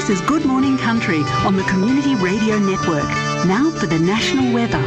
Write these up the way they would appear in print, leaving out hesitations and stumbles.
This is Good Morning Country on the Community Radio Network. Now for the national weather.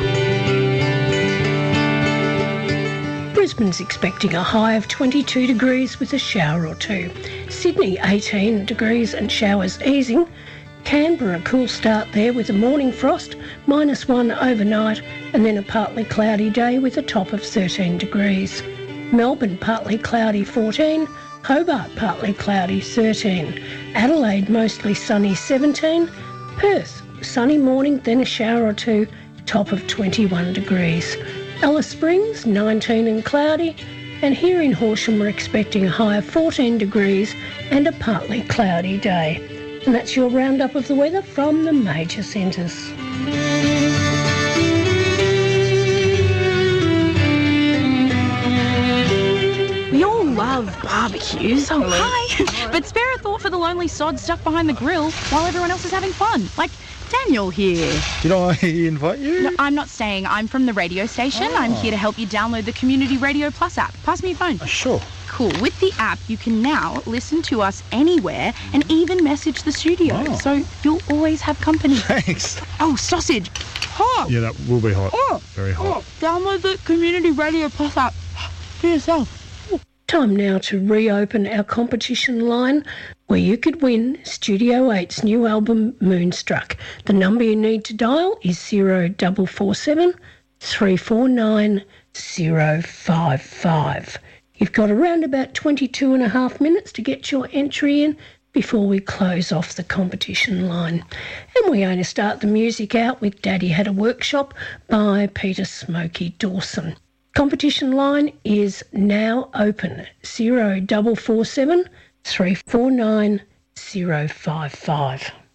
Brisbane's expecting a high of 22 degrees with a shower or two. Sydney 18 degrees and showers easing. Canberra a cool start there with a morning frost, -1 overnight, and then a partly cloudy day with a top of 13 degrees. Melbourne partly cloudy 14, Hobart partly cloudy 13, Adelaide mostly sunny 17, Perth sunny morning then a shower or two, top of 21 degrees. Alice Springs 19 and cloudy, and here in Horsham we're expecting a high of 14 degrees and a partly cloudy day. And that's your roundup of the weather from the major centres. We all love barbecues. Oh, hi. But spare a thought for the lonely sod stuck behind the grill while everyone else is having fun. Like Daniel here. Did I invite you? No, I'm not staying. I'm from the radio station. Oh. I'm here to help you download the Community Radio Plus app. Pass me your phone. Sure. Cool. With the app, you can now listen to us anywhere and even message the studio. Oh. So you'll always have company. Thanks. Oh, sausage. Hot. Yeah, that will be hot. Oh. Very hot. Download the Community Radio Plus app for yourself. Time now to reopen our competition line where you could win Studio 8's new album Moonstruck. The number you need to dial is 0447 349 055. You've got around about 22 and a half minutes to get your entry in before we close off the competition line. And we're going to start the music out with Daddy Had a Workshop by Peter Smokey Dawson. Competition line is now open, 0447 349 055.